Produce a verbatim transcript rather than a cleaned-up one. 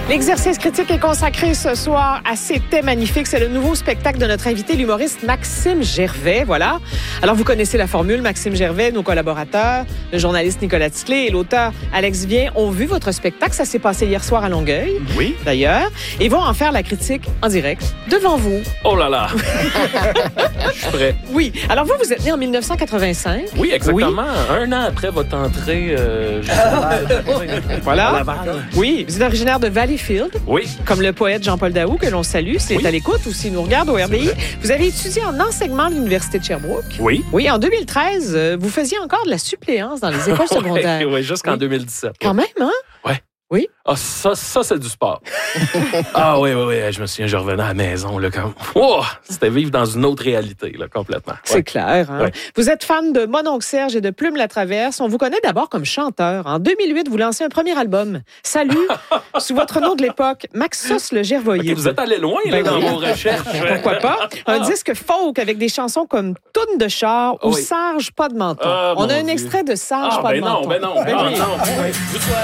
L'exercice critique est consacré ce soir à C'était magnifique. C'est le nouveau spectacle de notre invité, l'humoriste Maxime Gervais. Voilà. Alors, vous connaissez la formule. Maxime Gervais, nos collaborateurs, le journaliste Nicolas Ticlé et l'auteur Alex Vien ont vu votre spectacle. Ça s'est passé hier soir à Longueuil. Oui. D'ailleurs. Et vont en faire la critique en direct devant vous. Oh là là! Je suis prêt. Oui. Alors, vous, vous êtes né en dix-neuf cent quatre-vingt-cinq. Oui, exactement. Oui. Un an après votre entrée, euh, voilà. à Laval. Oui. Vous êtes originaire de Valleyfield. Oui. Comme le poète Jean-Paul Daou, que l'on salue, s'il Oui. est à l'écoute ou s'il nous regarde au R B I. Vous avez étudié en enseignement à l'Université de Sherbrooke. Oui. Oui, en deux mille treize, euh, vous faisiez encore de la suppléance dans les écoles secondaires. Oui, oui, jusqu'en Oui. deux mille dix-sept. Quand même, hein? Oui. Oui. Ah, ça, ça c'est du sport. Ah oui, oui, oui. Je me souviens, je revenais à la maison, là, quand... Oh, c'était vivre dans une autre réalité, là, complètement. C'est Ouais. clair. Hein? Ouais. Vous êtes fan de Mononcle Serge et de Plume la Traverse. On vous connaît d'abord comme chanteur. En deux mille huit, vous lancez un premier album. Salut, sous votre nom de l'époque, Maxos le Gervoyer. Okay, vous êtes allé loin, là, Ben dans oui. vos recherches. Pourquoi pas? Un disque folk avec des chansons comme Toune de char ou Oui. Sarge pas de menton. Ah, On a mon un Dieu. extrait de Sarge Ah, pas ben de non, menton. ben non, Ben ben oui. non.